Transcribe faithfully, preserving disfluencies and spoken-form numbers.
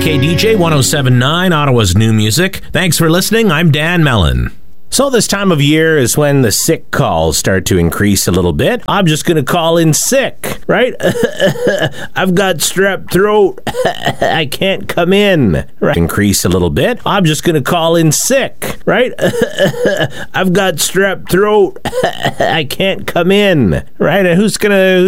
K D J one oh seven point nine, Ottawa's new music. Thanks for listening. I'm Dan Mellon. So this time of year is when the sick calls start to increase a little bit. I'm just going to call in sick, right? I've got strep throat. I can't come in. Right? Increase a little bit. I'm just going to call in sick, right? I've got strep throat. I can't come in, right? And who's going to